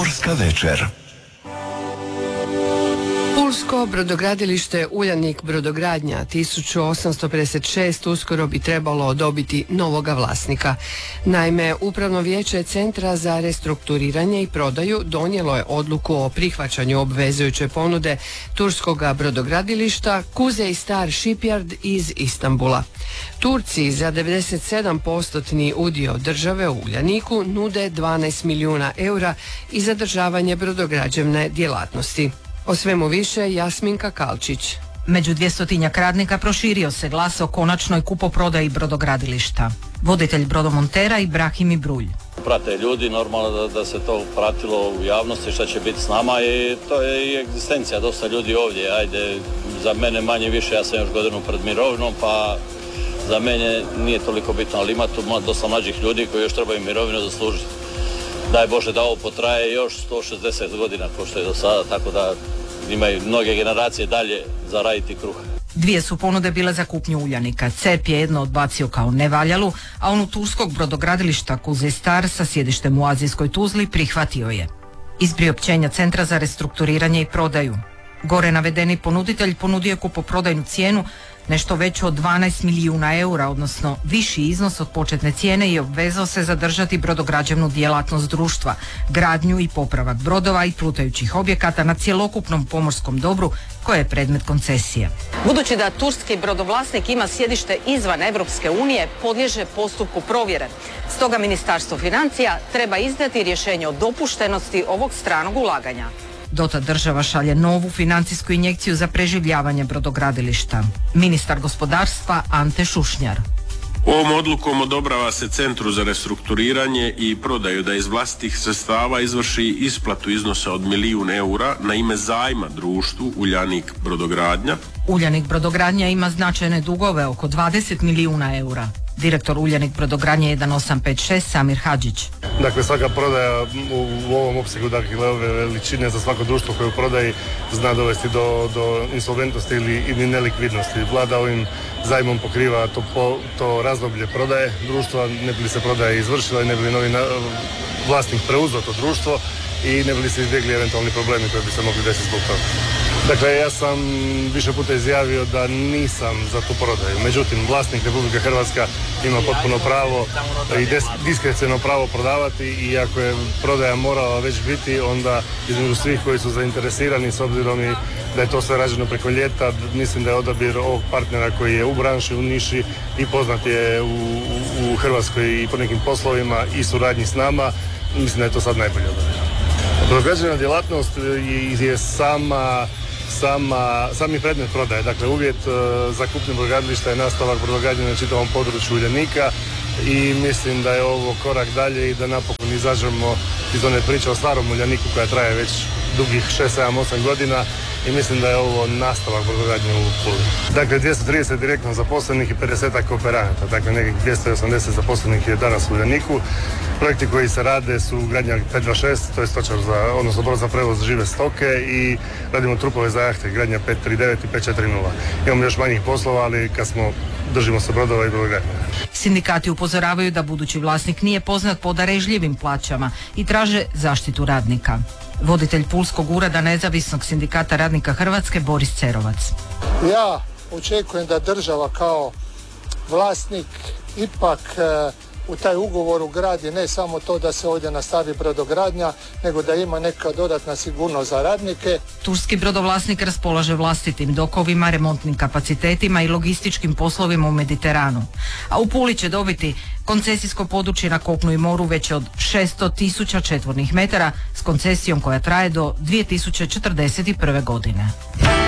Pomorska večer. Pulsko brodogradilište Uljanik brodogradnja 1856 uskoro bi trebalo dobiti novoga vlasnika. Naime, Upravno vijeće Centra za restrukturiranje i prodaju donijelo je odluku o prihvaćanju obvezujuće ponude turskoga brodogradilišta Kuzey Star Shipyard iz Istanbula. Turci za 97% udio države u Uljaniku nude 12 milijuna eura i zadržavanje brodograđevne djelatnosti. O svemu više Jasminka Kalčić. Među 200-tinjak radnika proširio se glas o konačnoj kupoprodaji brodogradilišta. Voditelj brodomontera Ibrahim Ibrulj. Prate ljudi, normalno da se to pratilo u javnosti šta će biti s nama i to je i egzistencija dosta ljudi ovdje. Ajde, za mene manje više, ja sam još godinu pred mirovinom, pa za mene nije toliko bitno, ali ima tu dosta mlađih ljudi koji još trebaju mirovinu zaslužiti. Daj Bože da ovo potraje još 160 godina kao što je do sada, tako da imaju mnoge generacije dalje za raditi kruh. Dvije su ponude bile za kupnju Uljanika. CERP je jedno odbacio kao nevaljalu, a onu turskog brodogradilišta Kuzey Star sa sjedištem u Azijskoj Tuzli prihvatio je. Iz priopćenja Centra za restrukturiranje i prodaju. Gore navedeni ponuditelj ponudio je kupoprodajnu cijenu nešto veću od 12 milijuna eura, odnosno viši iznos od početne cijene i obvezao se zadržati brodograđevnu djelatnost društva, gradnju i popravak brodova i plutajućih objekata na cjelokupnom pomorskom dobru koje je predmet koncesije. Budući da turski brodovlasnik ima sjedište izvan Europske unije, podliježe postupku provjere. Stoga Ministarstvo financija treba izdati rješenje o dopuštenosti ovog stranog ulaganja. Dotad država šalje novu financijsku injekciju za preživljavanje brodogradilišta. Ministar gospodarstva Ante Šušnjar. Ovom odlukom odobrava se Centru za restrukturiranje i prodaju da iz vlastitih sredstava izvrši isplatu iznosa od 1 milijun eura na ime zajma društvu Uljanik brodogradnja. Uljanik brodogradnja ima značajne dugove, oko 20 milijuna eura. Direktor Uljanik brodogradnje 1856 Samir Hadžić. Dakle, svaka prodaja u ovom opsegu, dakle, ove veličine za svako društvo koje prodaji zna dovesti do insolventnosti ili nelikvidnosti. Vlada ovim zajmom pokriva to razdoblje prodaje društva, ne bi li se prodaja izvršila i ne bi li novi vlasnik preuzeo to društvo i ne bi li se izbjegli eventualni problemi koji bi se mogli desiti zbog toga. Dakle, ja sam više puta izjavio da nisam za tu prodaju. Međutim, vlasnik Republika Hrvatska ima potpuno pravo i diskreciono pravo prodavati i ako je prodaja morala već biti, onda između svih koji su zainteresirani, s obzirom i da je to sve rađeno preko ljeta, mislim da je odabir ovog partnera koji je u branši, u niši i poznat je u Hrvatskoj i po nekim poslovima i suradnji s nama, mislim da je to sad najbolje odabir. Brodograđevna djelatnost je sami predmet prodaje. Dakle, uvjet za kupnju brodogradilišta je nastavak brodogradnje na čitavom području Uljanika i mislim da je ovo korak dalje i da napokon izađemo iz one priče o starom Uljaniku koja traje već dugih 6, 7, 8 godina i mislim da je ovo nastavak brodogradnje u Puli. Dakle, 230 direktno zaposlenih i 50 kooperanata, dakle nekih 280 zaposlenih je danas u Uljaniku. Projekti koji se rade su gradnja 526, to je stočar odnosno brod za prevoz žive stoke i radimo trupove za jahte, gradnja 539 i 540. Imamo još manjih poslova, ali držimo se brodova i brodogradnje. Sindikati upozoravaju da budući vlasnik nije poznat po darežljivim plaćama i traže zaštitu radnika. Voditelj Pulskog ureda Nezavisnog sindikata radnika Hrvatske Boris Cerovac. Ja očekujem da država kao vlasnik ipak u taj ugovor ugradi ne samo to da se ovdje nastavi brodogradnja, nego da ima neka dodatna sigurnost za radnike. Turski brodovlasnik raspolaže vlastitim dokovima, remontnim kapacitetima i logističkim poslovima u Mediteranu. A u Puli će dobiti koncesijsko područje na kopnu i moru veće od 600.000 četvornih metara s koncesijom koja traje do 2041. godine.